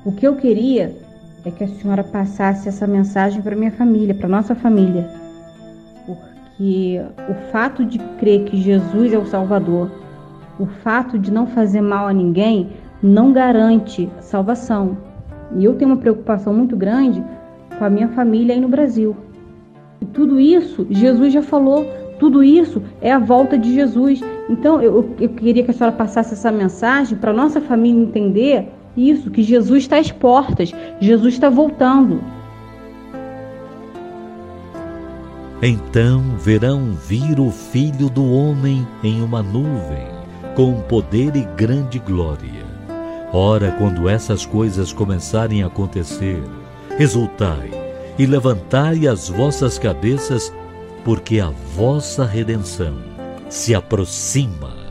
O que eu queria é que a senhora passasse essa mensagem para minha família, para nossa família. Porque o fato de crer que Jesus é o Salvador, o fato de não fazer mal a ninguém, não garante salvação. E eu tenho uma preocupação muito grande com a minha família aí no Brasil. E tudo isso, Jesus já falou, tudo isso é a volta de Jesus. Então, eu queria que a senhora passasse essa mensagem para a nossa família entender isso, que Jesus está às portas, Jesus está voltando. Então verão vir o Filho do Homem em uma nuvem, com poder e grande glória. Ora, quando essas coisas começarem a acontecer, exultai e levantai as vossas cabeças, porque a vossa redenção se aproxima.